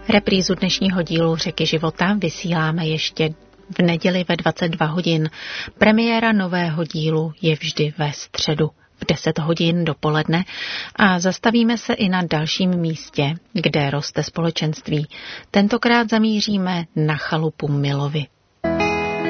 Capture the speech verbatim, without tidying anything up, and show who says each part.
Speaker 1: Reprízu dnešního dílu Řeky života vysíláme ještě v neděli ve dvacet dva hodin. Premiéra nového dílu je vždy ve středu v deset hodin dopoledne a zastavíme se i na dalším místě, kde roste společenství. Tentokrát zamíříme na chalupu Milovy.